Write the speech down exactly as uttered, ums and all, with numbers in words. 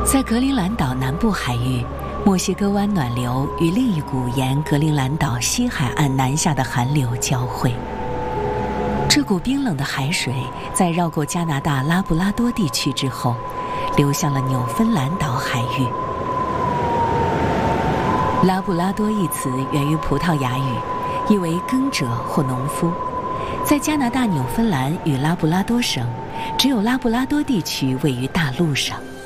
在格陵兰岛南部海域，墨西哥湾暖流与另一股沿格陵兰岛西海岸南下的寒流交汇。这股冰冷的海水在绕过加拿大拉布拉多地区之后，流向了纽芬兰岛海域。拉布拉多一词源于葡萄牙语，意为耕者或农夫。在加拿大纽芬兰与拉布拉多省，只有拉布拉多地区位于大陆上。